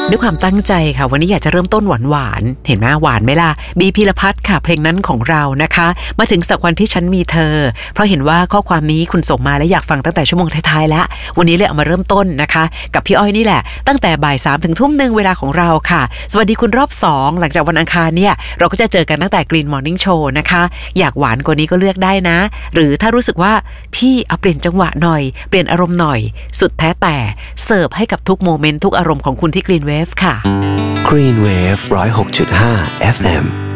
ด้วยความตั้งใจค่ะวันนี้อยากจะเริ่มต้นหวานๆเห็นไหมหวานไหมล่ะบีพีรพัฒน์ค่ะเพลงนั้นของเรานะคะมาถึงสักวันที่ฉันมีเธอเพราะเห็นว่าข้อความนี้คุณส่งมาและอยากฟังตั้งแต่ชั่วโมงท้ายๆแล้ววันนี้เลยเอามาเริ่มต้นนะคะกับพี่อ้อยนี่แหละตั้งแต่บ่าย 3 ถึง 19:00 เวลาของเราค่ะสวัสดีคุณรอบ2หลังจากวันอังคารเนี่ยเราก็จะเจอกันตั้งแต่ Green Morning Show นะคะอยากหวานกว่านี้ก็เลือกได้นะหรือถ้ารู้สึกว่าพี่เอาเปลี่ยนจังหวะหน่อยเปลี่ยนอารมณ์หน่อยสุดแท้แต่เสิร์ฟให้กับทุกโมเมนต์ทุกอารมณ์ของคุณที่ Green Wave ค่ะ Green Wave 106.5 FM